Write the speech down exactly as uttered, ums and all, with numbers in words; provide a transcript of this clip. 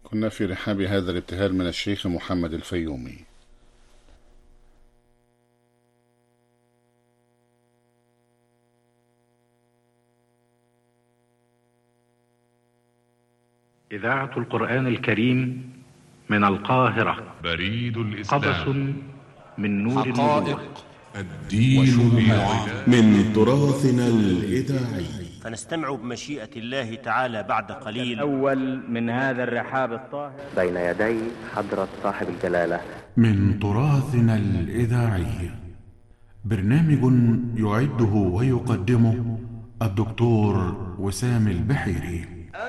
كنا في رحاب هذا الابتهال من الشيخ محمد الفيومي. إذاعة القرآن الكريم من القاهرة. بريد الإسلام. قبس من نور النبوة. الدين من تراثنا الإذاعي. فنستمع بمشيئة الله تعالى بعد قليل الأول من هذا الرحاب الطاهر بين يدي حضرة صاحب الجلالة. من تراثنا الإذاعي برنامج يعده ويقدمه الدكتور وسام البحيري.